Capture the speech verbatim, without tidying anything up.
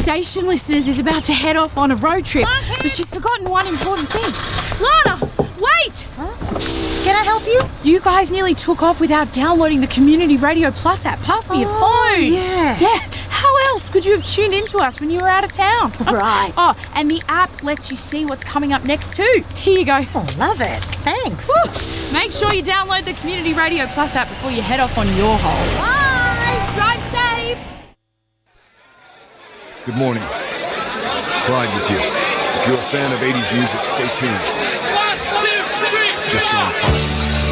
station listeners is about to head off on a road trip, but she's forgotten one important thing. Lana, wait! Huh? Can I help you? You guys nearly took off without downloading the Community Radio Plus app. Pass me your Oh, phone. yeah. Yeah. How else could you have tuned into us when you were out of town? Right. Oh, and the app lets you see what's coming up next too. Here you go. Oh, love it. Thanks. Woo. Make sure you download the Community Radio Plus app before you head off on your holes. Bye. Drive safe. Good morning. Clyde with you. If you're a fan of eighties music, stay tuned. One, two, three. It's just gone fine.